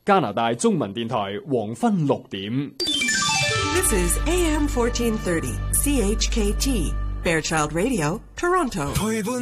加拿大中文電台黃昏6點。 This is AM 1430 CHKT Fairchild Radio, Toronto.